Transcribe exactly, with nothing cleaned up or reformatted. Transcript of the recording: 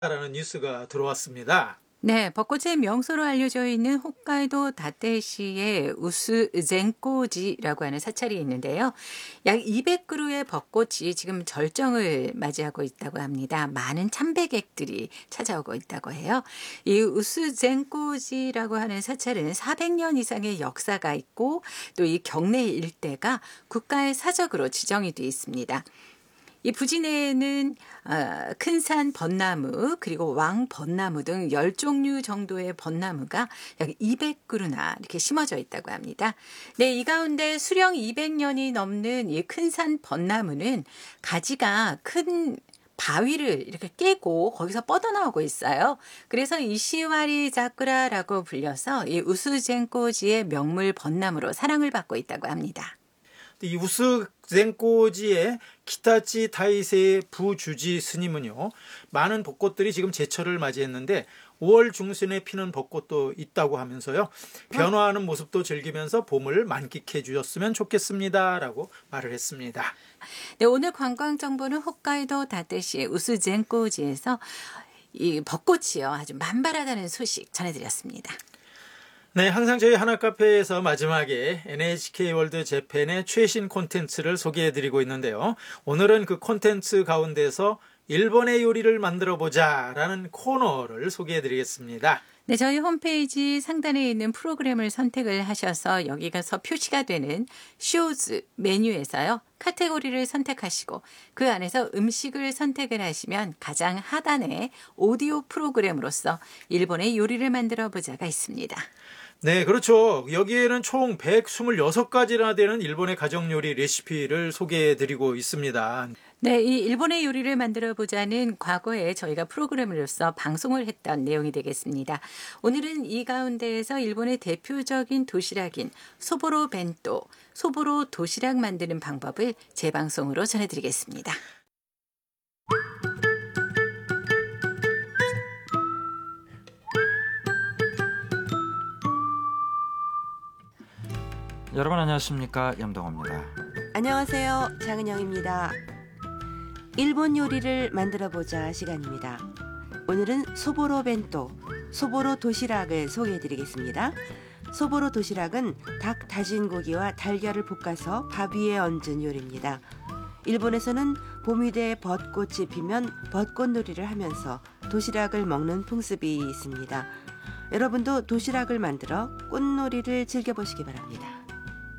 라는 뉴스가 들어왔습니다. 네, 벚꽃의 명소로 알려져 있는 홋카이도 다테시의 우스젠코지라고 하는 사찰이 있는데요. 약 이백 그루의 벚꽃이 지금 절정을 맞이하고 있다고 합니다. 많은 참배객들이 찾아오고 있다고 해요. 이 우스젠코지라고 하는 사찰은 사백 년 이상의 역사가 있고 또 이 경내 일대가 국가의 사적으로 지정이 되어 있습니다. 이 부진에는 큰 산 벚나무 그리고 왕 벚나무 등 십 종류 정도의 벚나무가 약 이백 그루나 이렇게 심어져 있다고 합니다. 네, 이 가운데 수령 이백 년이 넘는 이 큰 산 벚나무는 가지가 큰 바위를 이렇게 깨고 거기서 뻗어나오고 있어요. 그래서 이시와리 자쿠라라고 불려서 이 우스젠코지의 명물 벚나무로 사랑을 받고 있다고 합니다. 이 우스젠코지의 키타치 다이세 부주지 스님은요, 많은 벚꽃들이 지금 제철을 맞이했는데 오월 중순에 피는 벚꽃도 있다고 하면서요, 변화하는 모습도 즐기면서 봄을 만끽해 주셨으면 좋겠습니다라고 말을 했습니다. 네, 오늘 관광 정보는 홋카이도 다테시 우스젠코지에서 이 벚꽃이요 아주 만발하다는 소식 전해드렸습니다. 네, 항상 저희 하나카페에서 마지막에 엔에이치케이 월드 재팬의 최신 콘텐츠를 소개해드리고 있는데요. 오늘은 그 콘텐츠 가운데서 일본의 요리를 만들어보자 라는 코너를 소개해드리겠습니다. 네, 저희 홈페이지 상단에 있는 프로그램을 선택을 하셔서 여기 가서 표시가 되는 쇼즈 메뉴에서요. 카테고리를 선택하시고 그 안에서 음식을 선택을 하시면 가장 하단에 오디오 프로그램으로서 일본의 요리를 만들어보자가 있습니다. 네, 그렇죠. 여기에는 총 백이십육 가지나 되는 일본의 가정요리 레시피를 소개해드리고 있습니다. 네, 이 일본의 요리를 만들어 보자는 과거에 저희가 프로그램으로서 방송을 했던 내용이 되겠습니다. 오늘은 이 가운데에서 일본의 대표적인 도시락인 소보로 벤또, 소보로 도시락 만드는 방법을 재방송으로 전해드리겠습니다. 여러분 안녕하십니까, 염동호입니다. 안녕하세요, 장은영입니다. 일본 요리를 만들어보자 시간입니다. 오늘은 소보로 벤또, 소보로 도시락을 소개해드리겠습니다. 소보로 도시락은 닭 다진 고기와 달걀을 볶아서 밥 위에 얹은 요리입니다. 일본에서는 봄이 돼 벚꽃이 피면 벚꽃놀이를 하면서 도시락을 먹는 풍습이 있습니다. 여러분도 도시락을 만들어 꽃놀이를 즐겨보시기 바랍니다.